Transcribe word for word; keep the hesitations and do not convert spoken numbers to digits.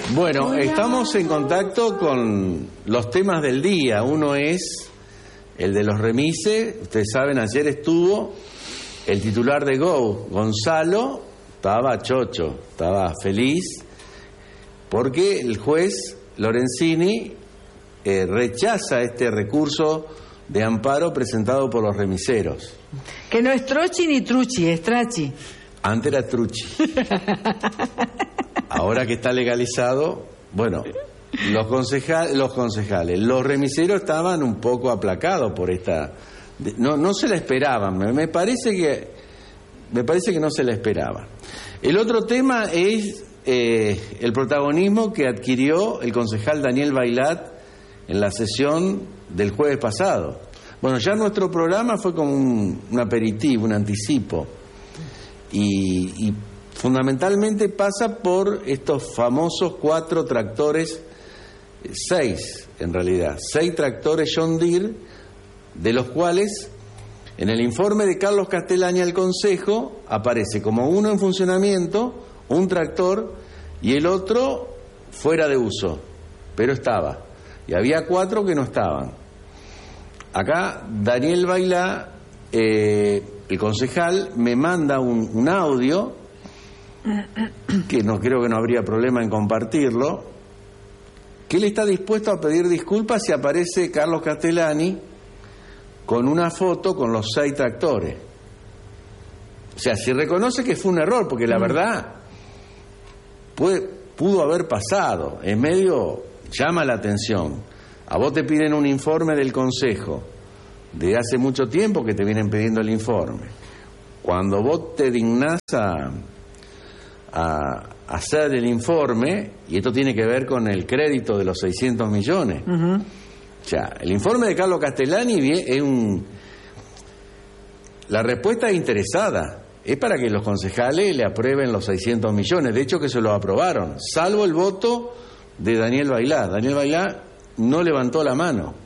Bueno, estamos en contacto con los temas del día. Uno es el de los remises. Ustedes saben, ayer estuvo el titular de Go, Gonzalo, estaba chocho, estaba feliz, porque el juez Lorenzini eh, rechaza este recurso de amparo presentado por los remiseros. Que no es trochi ni truchi, es trachi. Antes era truchi. Ahora que está legalizado, bueno, los concejales, los concejales, los remiseros estaban un poco aplacados por esta, no, no se la esperaban. Me, me parece que, me parece que no se la esperaban. El otro tema es eh, el protagonismo que adquirió el concejal Daniel Bailat en la sesión del jueves pasado. Bueno, ya nuestro programa fue como un, un aperitivo, un anticipo, y, y fundamentalmente pasa por estos famosos cuatro tractores, seis en realidad, seis tractores John Deere, de los cuales en el informe de Carlos Castellani al Consejo aparece como uno en funcionamiento, un tractor, y el otro fuera de uso, pero estaba. Y había cuatro que no estaban. Acá Daniel Bailá, eh, el concejal, me manda un, un audio, que no creo que no habría problema en compartirlo, que él está dispuesto a pedir disculpas si aparece Carlos Castellani con una foto con los seis tractores. O sea, si reconoce que fue un error, porque la verdad puede, pudo haber pasado, es medio, llama la atención. A vos te piden un informe del Consejo de hace mucho tiempo que te vienen pidiendo el informe. Cuando vos te dignás a, a hacer el informe, y esto tiene que ver con el crédito de los seiscientos millones, uh-huh. O sea, el informe de Carlos Castellani es un... La respuesta es interesada, es para que los concejales le aprueben los seiscientos millones, de hecho que se lo aprobaron, salvo el voto de Daniel Bailá. Daniel Bailá no levantó la mano.